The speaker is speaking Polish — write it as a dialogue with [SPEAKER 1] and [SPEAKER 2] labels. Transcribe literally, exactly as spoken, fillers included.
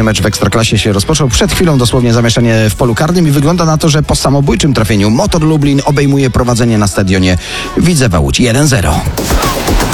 [SPEAKER 1] Kolejny mecz w Ekstraklasie się rozpoczął. Przed chwilą dosłownie zamieszanie w polu karnym i wygląda na to, że po samobójczym trafieniu Motor Lublin obejmuje prowadzenie na stadionie Widzewa Łódź jeden zero.